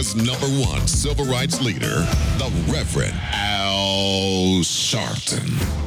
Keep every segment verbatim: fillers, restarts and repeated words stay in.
America's number one civil rights leader, the Reverend Al Sharpton.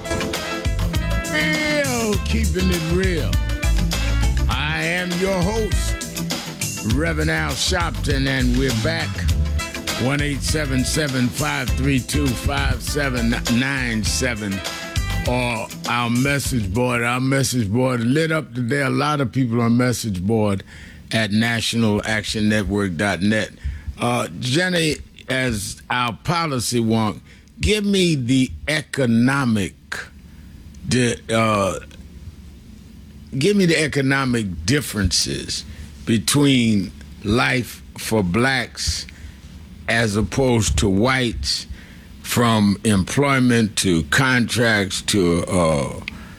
Real, keeping it real. I am your host, Reverend Al Sharpton, and we're back. one eight seven seven, five three two, five seven nine seven or our message board. Our message board lit up today. A lot of people on message board at national action network dot net. Uh, Jenny, as our policy wonk, give me the economic, the, uh, give me the economic differences between life for blacks as opposed to whites, from employment to contracts to uh,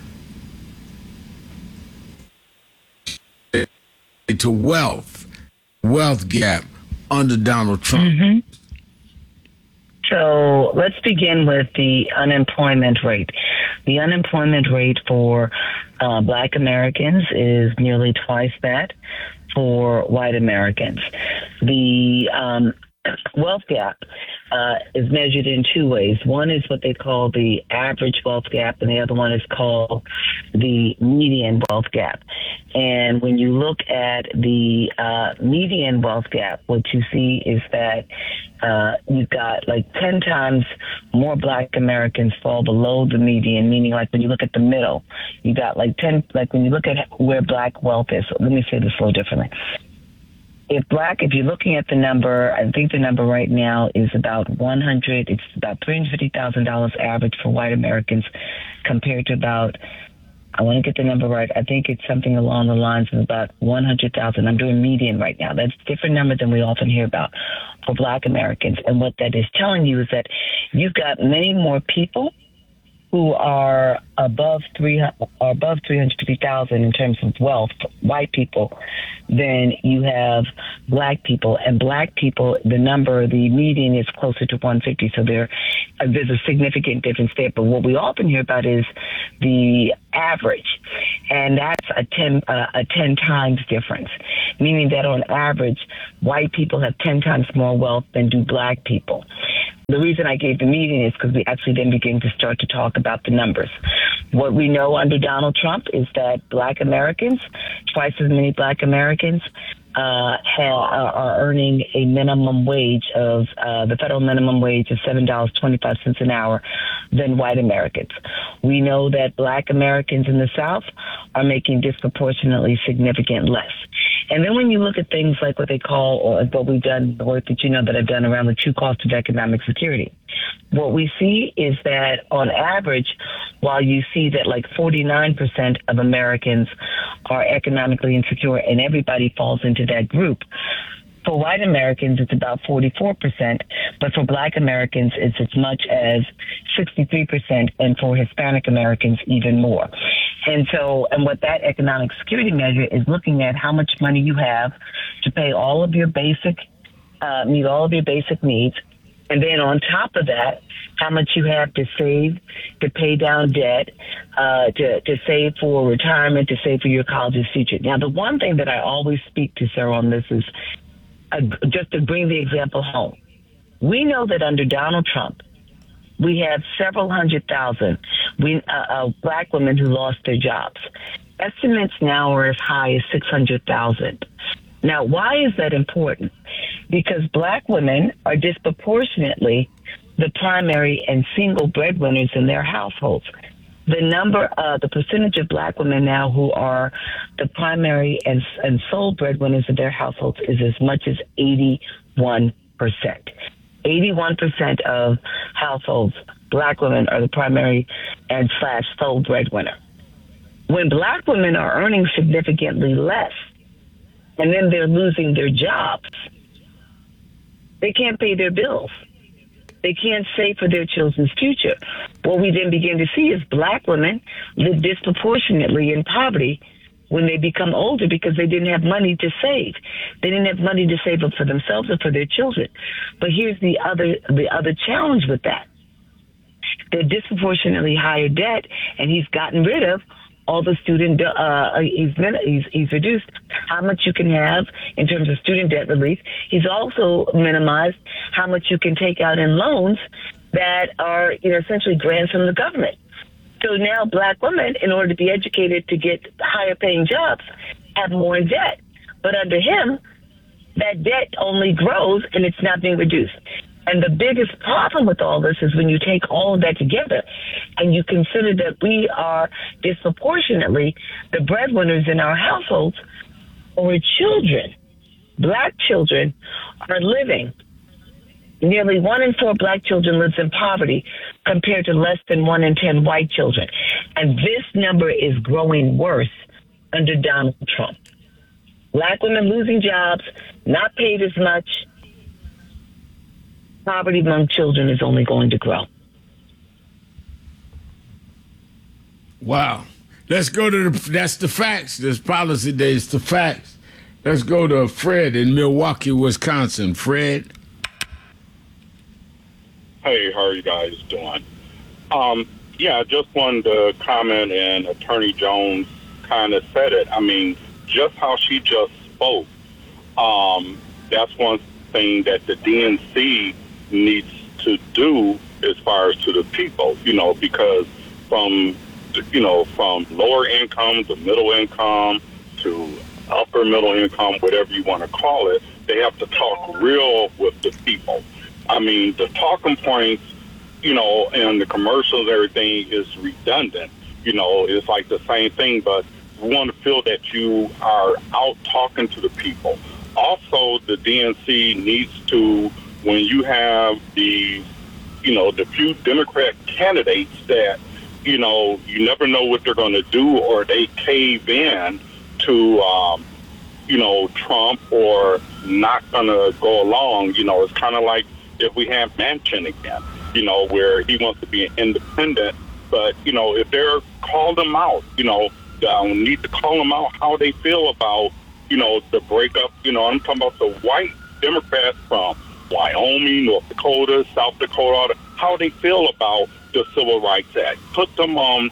to wealth, wealth gap under Donald Trump. Mm-hmm. So let's begin with the unemployment rate. The unemployment rate for uh, Black Americans is nearly twice that for white Americans. The um, wealth gap uh, is measured in two ways. One is what they call the average wealth gap, and the other one is called the median wealth gap. And when you look at the uh, median wealth gap, what you see is that uh, you've got like ten times more Black Americans fall below the median, meaning like when you look at the middle, you got like ten, like when you look at where Black wealth is, so let me say this a little differently. If Black, if you're looking at the number, I think the number right now is about one hundred, it's about three hundred fifty thousand dollars average for white Americans compared to about, I want to get the number right, I think it's something along the lines of about one hundred thousand. I'm doing median right now. That's a different number than we often hear about for Black Americans. And what that is telling you is that you've got many more people who are above three are above three hundred fifty thousand in terms of wealth, white people, then you have Black people. And Black people, the number, the median is closer to one hundred fifty. So there, uh, there's a significant difference there. But what we often hear about is the average, and that's a ten uh, a ten times difference, meaning that on average, white people have ten times more wealth than do Black people. The reason I gave the median is because we actually then begin to start to talk about the numbers. What we know under Donald Trump is that Black Americans, twice as many Black Americans, uh, have, uh, are earning a minimum wage of, uh, the federal minimum wage of seven dollars and twenty-five cents an hour than white Americans. We know that Black Americans in the South are making disproportionately significant less. And then when you look at things like what they call, or what we've done, the work that you know that I've done around the true cost of economic security, what we see is that on average, while you see that like forty-nine percent of Americans are economically insecure and everybody falls into that group, for white Americans, it's about forty-four percent, but for Black Americans, it's as much as sixty-three percent, and for Hispanic Americans, even more. And so, and what that economic security measure is looking at how much money you have to pay all of your basic, uh, meet all of your basic needs. And then on top of that, how much you have to save, to pay down debt, uh, to, to save for retirement, to save for your college's future. Now, the one thing that I always speak to Sarah on this is uh, just to bring the example home. We know that under Donald Trump, we have several hundred thousand we, uh, uh, Black women who lost their jobs. Estimates now are as high as six hundred thousand. Now, why is that important? Because Black women are disproportionately the primary and single breadwinners in their households. The number, uh, the percentage of Black women now who are the primary and, and sole breadwinners of their households is as much as eighty-one percent. eighty-one percent of households, Black women are the primary and slash sole breadwinner. When Black women are earning significantly less, and then they're losing their jobs, they can't pay their bills. They can't save for their children's future. What we then begin to see is Black women live disproportionately in poverty when they become older because they didn't have money to save. They didn't have money to save up for themselves or for their children. But here's the other the other challenge with that. They're disproportionately higher debt, and he's gotten rid of all the student, uh, he's, he's, he's reduced how much you can have in terms of student debt relief. He's also minimized how much you can take out in loans that are, you know, essentially grants from the government. So now black women, in order to be educated to get higher paying jobs, have more in debt. But under him, that debt only grows and it's not being reduced. And the biggest problem with all this is when you take all of that together and you consider that we are disproportionately the breadwinners in our households, or children, black children, are living. Nearly one in four black children lives in poverty compared to less than one in ten white children. And this number is growing worse under Donald Trump. Black women losing jobs, not paid as much. Poverty among children is only going to grow. Wow. Let's go to the, that's the facts. This policy day is the facts. Let's go to Fred in Milwaukee, Wisconsin. Fred. Hey, how are you guys doing? Um, yeah, I just wanted to comment, and Attorney Jones kind of said it. I mean, just how she just spoke, um, that's one thing that the D N C needs to do as far as to the people, you know, because from, you know, from lower income to middle income to upper middle income, whatever you want to call it, they have to talk real with the people. I mean, the talking points, you know, and the commercials and everything is redundant. You know, it's like the same thing, but we want to feel that you are out talking to the people. Also, the D N C needs to, when you have the, you know, the few Democrat candidates that, you know, you never know what they're going to do, or they cave in to, um, you know, Trump, or not going to go along. You know, it's kind of like if we have Manchin again, you know, where he wants to be an independent. But, you know, if they're, call them out, you know, um, need to call them out how they feel about, you know, the breakup. You know, I'm talking about the white Democrats from Wyoming, North Dakota, South Dakota, how they feel about the Civil Rights Act. Put them on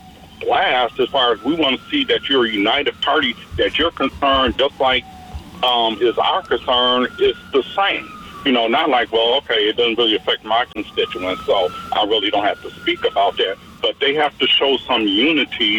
blast as far as we want to see that you're a united party, that your concern, just like um, is our concern, is the same. You know, not like, well, okay, it doesn't really affect my constituents, so I really don't have to speak about that. But they have to show some unity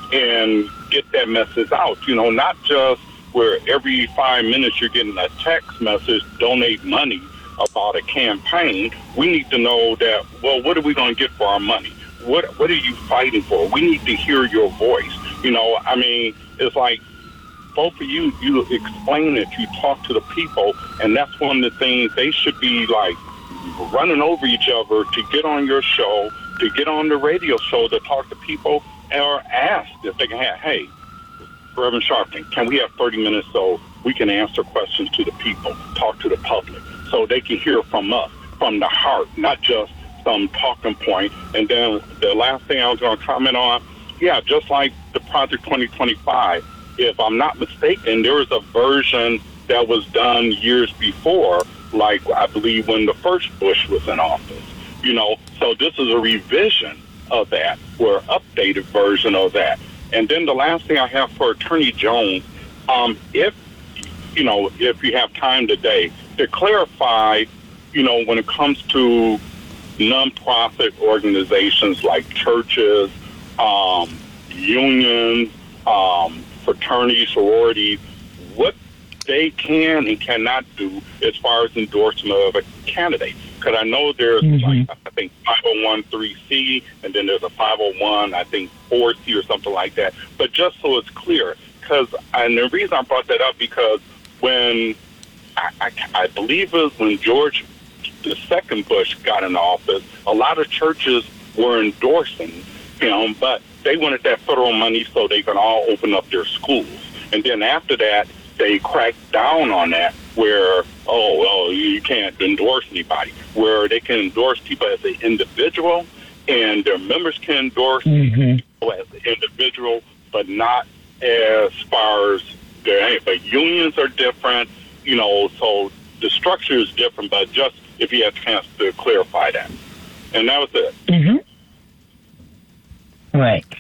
and get that message out. You know, not just where every five minutes you're getting a text message, donate money about a campaign. We need to know that, well, what are we going to get for our money? What What are you fighting for? We need to hear your voice. You know, I mean, it's like both of you, you explain it, you talk to the people, and that's one of the things they should be like running over each other to get on your show, to get on the radio show to talk to people, or ask if they can have, hey, Reverend Sharpton, can we have thirty minutes so we can answer questions to the people, talk to the public, so they can hear from us, from the heart, not just some talking point. And then the last thing I was going to comment on, yeah, just like the Project twenty twenty-five, if I'm not mistaken, there was a version that was done years before, like I believe when the first Bush was in office, you know, so this is a revision of that, or updated version of that. And then the last thing I have for Attorney Jones, um, if, you know, if you have time today, to clarify, you know, when it comes to nonprofit organizations like churches, um, unions, um, fraternities, sororities, what they can and cannot do as far as endorsement of a candidate. Because I know there's, mm-hmm. like, I think five oh one three C, and then there's a five oh one, I think, four C or something like that. But just so it's clear, because, and the reason I brought that up, because when, I, I, I believe it was when George, the second Bush, got in office, a lot of churches were endorsing him, but they wanted that federal money so they could all open up their schools. And then after that, they cracked down on that, where, oh, well, you can't endorse anybody, where they can endorse people as an individual, and their members can endorse mm-hmm. people as an individual, but not as far as their, but unions are different, you know, so the structure is different, but just if you have a chance to clarify that. And that was it. Mm-hmm. Right.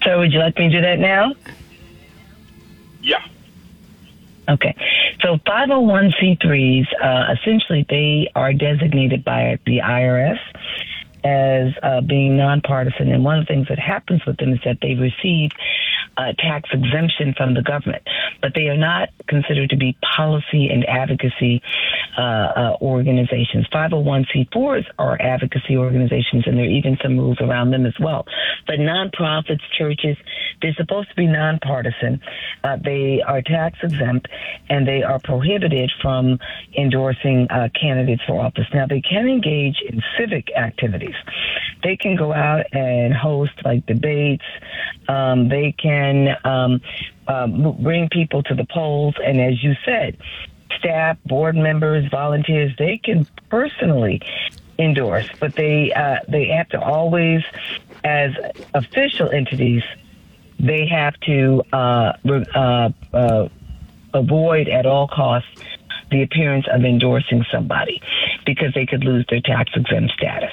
So would you like me to do that now? Yeah. Okay. So five oh one c threes, uh, essentially, they are designated by the I R S as uh, being nonpartisan. And one of the things that happens with them is that they receive uh, tax exemption from the government, but they are not considered to be policy and advocacy uh, uh, organizations. five oh one c fours are advocacy organizations, and there are even some rules around them as well. But nonprofits, churches, they're supposed to be nonpartisan. Uh, they are tax exempt, and they are prohibited from endorsing uh, candidates for office. Now, they can engage in civic activities. They can go out and host like debates. Um, they can um, uh, bring people to the polls. And as you said, staff, board members, volunteers, they can personally endorse, but they uh, they have to always, as official entities, they have to uh, uh, uh, avoid at all costs the appearance of endorsing somebody because they could lose their tax exempt status.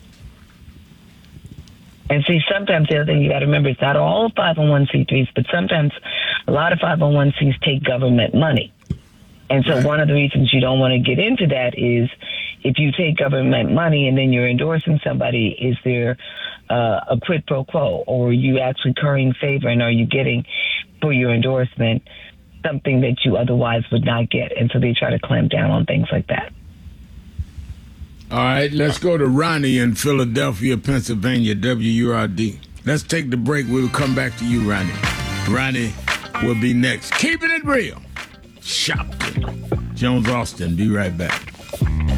And see, sometimes the other thing you got to remember is not all five oh one c threes, but sometimes a lot of five oh one c's take government money. And so one of the reasons you don't want to get into that is if you take government money and then you're endorsing somebody, is there uh, a quid pro quo, or are you actually currying favor, and are you getting for your endorsement something that you otherwise would not get? And so they try to clamp down on things like that. All right, let's go to Ronnie in Philadelphia, Pennsylvania, W U R D. Let's take the break. We'll come back to you, Ronnie. Ronnie will be next. Keeping it real. Shopton. Jones Austin. Be right back.